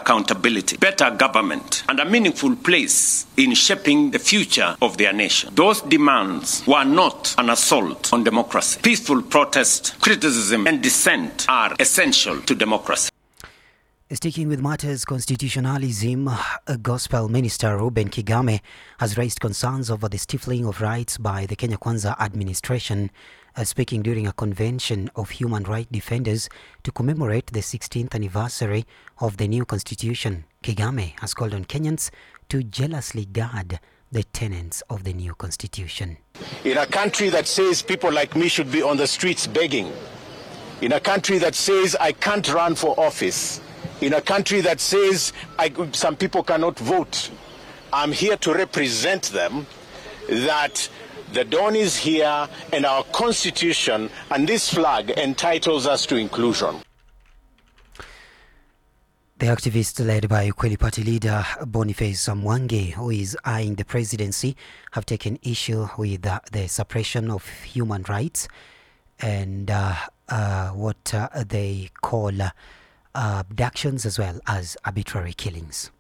accountability, better government, and a meaningful place in shaping the future of their nation. Those demands were not an assault on democracy. Peaceful protest, criticism, and dissent are essential to democracy. Sticking with matters constitutionalism, Gospel Minister Reuben Kigame has raised concerns over the stifling of rights by the Kenya Kwanza administration. Speaking during a convention of human rights defenders to commemorate the 16th anniversary of the new constitution, Kigame has called on Kenyans to jealously guard the tenets of the new constitution. In a country that says people like me should be on the streets begging, in a country that says I can't run for office, in a country that says some people cannot vote, I'm here to represent them that the dawn is here and our constitution and this flag entitles us to inclusion. The activists led by Ukweli Party leader Boniface Mwangi, who is eyeing the presidency, have taken issue with the suppression of human rights and what they call abductions as well as arbitrary killings.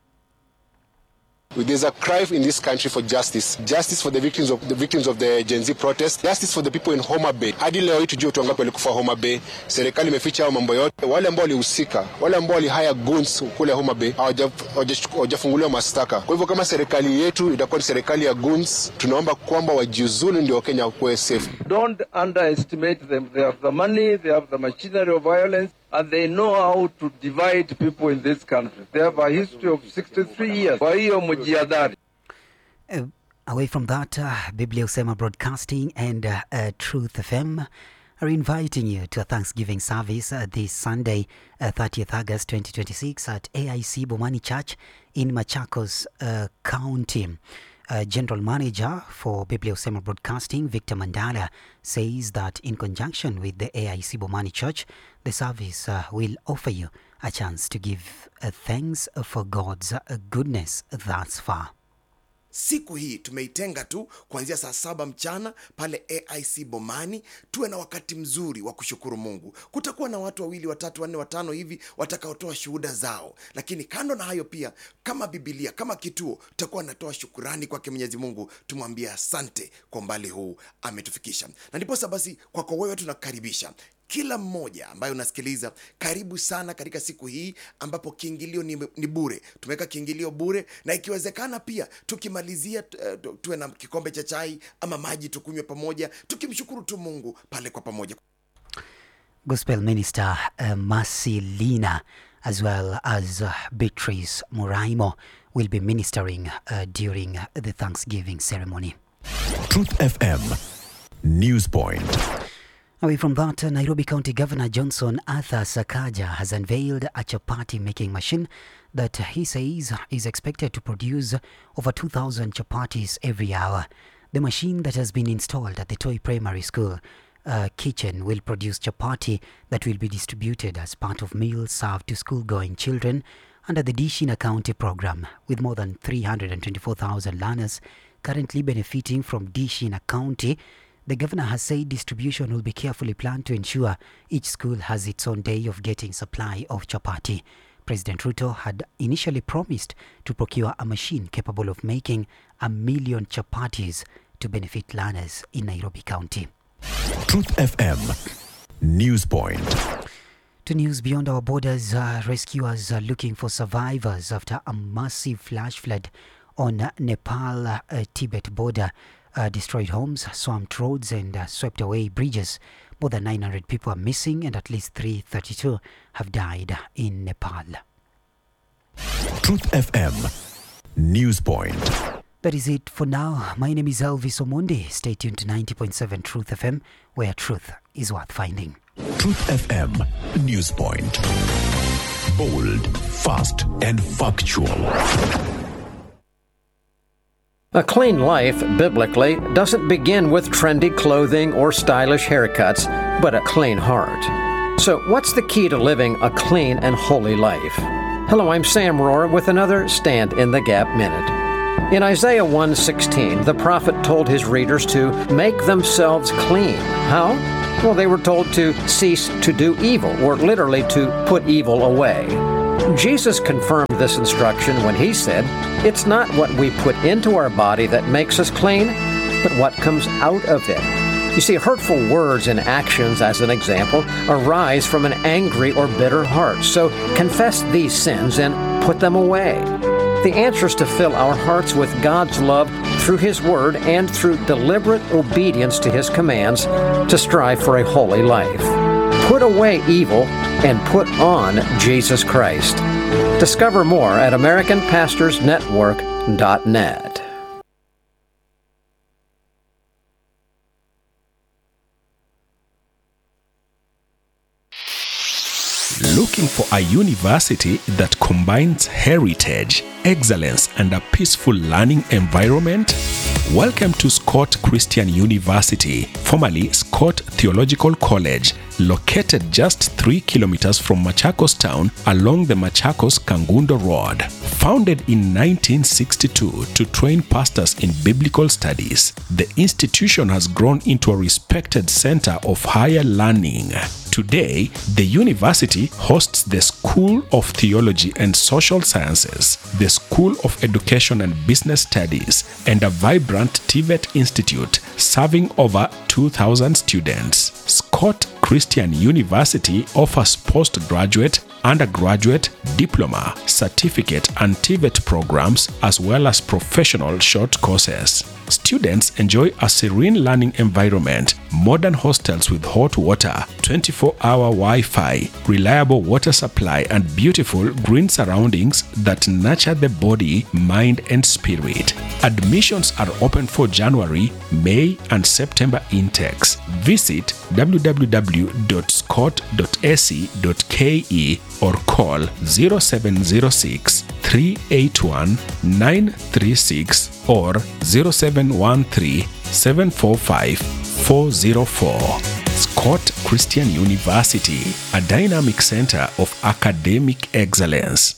There's a cry in this country for justice. Justice for the victims of the Gen Z protest. Justice for the people in Homa Bay. Hadi leo hii tujue watu wangapi walikufa Homa Bay. Serikali imeficha hao mambo yote. Wale ambao walihusika, wale ambao walihire goons kule Homa Bay hawajafunguliwa mashtaka. Kwa hivyo kama serikali yetu itakuwa ni serikali ya goons, tunaomba kwamba wajiuzulu ndio Kenya wakuwe safe. Don't underestimate them. They have the money, they have the machinery of violence, and they know how to divide people in this country. They have a history of 63 years. Kwa hiyo mjihadhari. Away from that, Biblia Usema Broadcasting and Truth FM are inviting you to a Thanksgiving service this Sunday, 30th August 2026 at AIC Bomani Church in Machakos County. General Manager for Biblia Usema Broadcasting, Victor Mandala, says that in conjunction with the AIC Bomani Church, the service will offer you a chance to give thanks for God's goodness thus far. Siku hii tumeitenga tu kuanzia saa 7 mchana pale AIC Bomani, tuwe na wakati mzuri wa kushukuru Mungu. Kutakuwa na watu 2, 3, 4, 5 hivi watakaotoa shuhuda zao. Lakini kando na hayo pia, kama Biblia, kama kituo, tutakuwa natoa shukurani kwake Mwenyezi Mungu, tumwambie asante kwa mbali huu ametufikisha. Na ndipo basi kwako wewe tunakaribisha kila mmoja ambaye unasikiliza, karibu sana katika siku hii ambapo kiingilio ni bure. Tumeweka kiingilio bure, na ikiwezekana pia tukimalizia tuwe na kikombe cha chai ama maji tukunywe pamoja, tukimshukuru tu Mungu pale kwa pamoja. Gospel Minister Marcelina as well as Beatrice Muraimo will be ministering during the Thanksgiving ceremony. Truth FM News Point. Away from that, Nairobi County Governor Johnson Arthur Sakaja has unveiled a chapati making machine that he says is expected to produce over 2,000 chapatis every hour. The machine that has been installed at the Toi Primary School kitchen will produce chapati that will be distributed as part of meals served to school-going children under the Dishina County program, with more than 324,000 learners currently benefiting from Dishina County. The governor has said distribution will be carefully planned to ensure each school has its own day of getting supply of chapati. President Ruto had initially promised to procure a machine capable of making 1 million chapatis to benefit learners in Nairobi County. Truth FM News Point. To news beyond our borders, rescuers are looking for survivors after a massive flash flood on Nepal-Tibet border. Destroyed homes, swamped roads and swept away bridges. More than 900 people are missing and at least 332 have died in Nepal. Truth FM News Point. That is it for now. My name is Elvis Omondi. Stay tuned to 90.7 Truth FM, where truth is worth finding. Truth FM News Point. Bold, fast and factual. A clean life, biblically, doesn't begin with trendy clothing or stylish haircuts, but a clean heart. So, what's the key to living a clean and holy life? Hello, I'm Sam Rohr with another Stand in the Gap Minute. In Isaiah 1:16, the prophet told his readers to make themselves clean. How? Well, they were told to cease to do evil, or literally to put evil away. Jesus confirmed this instruction when he said, "It's not what we put into our body that makes us clean, but what comes out of it." You see, hurtful words and actions, as an example, arise from an angry or bitter heart. So confess these sins and put them away. The answer is to fill our hearts with God's love through His Word and through deliberate obedience to His commands to strive for a holy life. Put away evil and put on Jesus Christ. Discover more at AmericanPastorsNetwork.net. Looking for a university that combines heritage, excellence, and a peaceful learning environment? Welcome to Scott Christian University, formerly Scott Theological College, located just 3 kilometers from Machakos town along the Machakos-Kangundo Road. Founded in 1962 to train pastors in biblical studies, the institution has grown into a respected center of higher learning. Today, the university hosts the School of Theology and Social Sciences, the School of Education and Business Studies, and a vibrant TVET Institute serving over 2,000 students. Scott Christian University offers postgraduate, undergraduate, diploma, certificate, and TVET programs, as well as professional short courses. Students enjoy a serene learning environment, modern hostels with hot water, 24-hour Wi-Fi, reliable water supply, and beautiful green surroundings that nurture the body, mind, and spirit. Admissions are open for January, May, and September intakes. Visit www.scott.ac.ke or call 0706 381 936 or 0713 745 404. Scott Christian University, a dynamic center of academic excellence.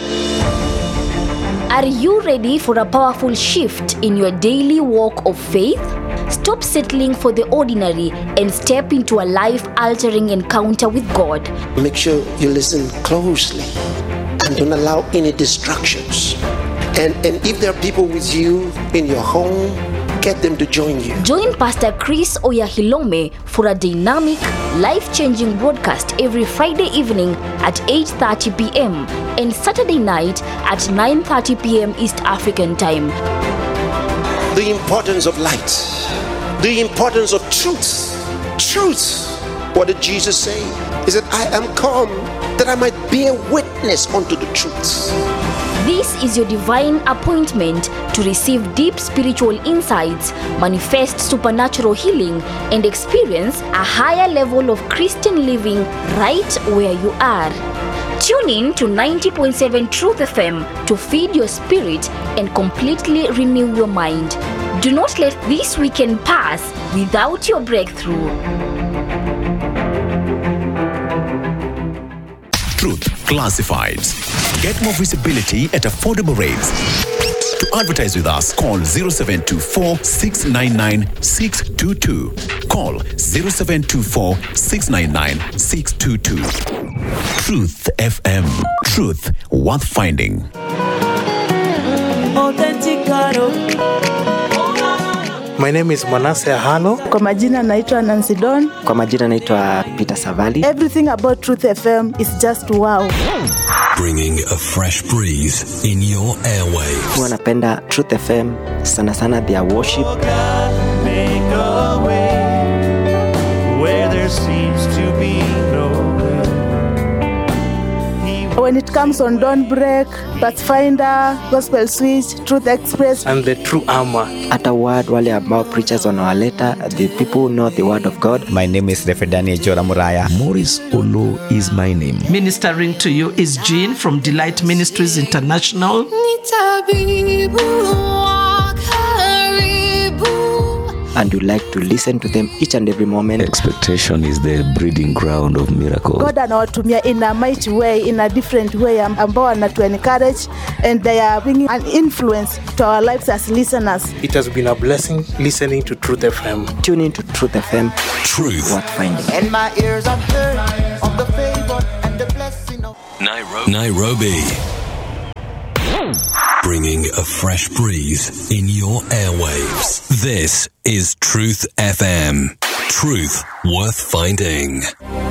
Are you ready for a powerful shift in your daily walk of faith? Stop settling for the ordinary and step into a life-altering encounter with God. Make sure you listen closely and don't allow any distractions. And if there are people with you in your home, get them to join you. Join Pastor Chris Oyahilome for a dynamic, life-changing broadcast every Friday evening at 8:30 p.m. and Saturday night at 9:30 p.m. East African time. The importance of light, the importance of truth. Truth. What did Jesus say? He said, I am come that I might bear witness unto the truth. This is your divine appointment to receive deep spiritual insights, manifest supernatural healing, and experience a higher level of Christian living right where you are. Tune in to 90.7 Truth FM to feed your spirit and completely renew your mind. Do not let this weekend pass without your breakthrough. Truth Classifieds. Get more visibility at affordable rates. To advertise with us, call 0724 699 622. Call 0724 699 622. Truth FM. Truth worth finding. My name is Manasseh Halo. Kwa majina naitwa Nancy Don. Kwa majina naitwa Peter Savali. Everything about Truth FM is just wow. Bringing a fresh breeze in your airwaves. Huwa napenda Truth FM sana sana their worship. Make a way where there seems to be no way. When it comes on Dawnbreak, Pathfinder, Gospel Switch, Truth Express, and the True Armor. At a word, wale ambao preachers wanawaleta, the people who know the word of God. My name is Reverend Daniel Jora Muraya. Morris Olo is my name. Ministering to you is Jean from Delight Ministries International. And you like to listen to them each and every moment. Expectation is the breeding ground of miracles. God anawatumia in a mighty way, in a different way, ambao wanatu encourage, and they are bringing an influence to our lives as listeners. It has been a blessing listening to Truth FM. Tune in to Truth FM. Truth worth finding. And my ears have heard of the favor and the blessing of Nairobi. Nairobi. Bringing a fresh breeze in your airwaves. This is Truth FM. Truth worth finding.